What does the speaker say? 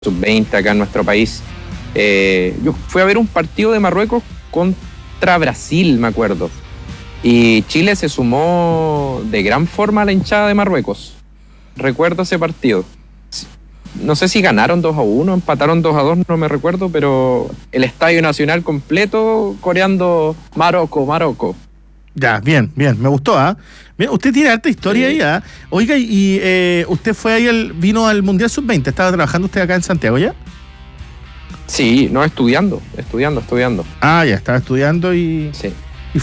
sub-20 acá en nuestro país. Yo fui a ver un partido de Marruecos contra Brasil, me acuerdo. Y Chile se sumó de gran forma a la hinchada de Marruecos. Recuerdo ese partido. No sé si ganaron 2-1, empataron 2-2, no me recuerdo, pero el Estadio Nacional completo coreando Marocco, Marocco. Ya, bien, me gustó, ¿ah? Bien, usted tiene harta historia ahí, ¿ah? Oiga, y usted fue ahí, vino al Mundial Sub-20, ¿estaba trabajando usted acá en Santiago ya? Sí, no, estudiando. Ah, ya, estaba estudiando y... Sí.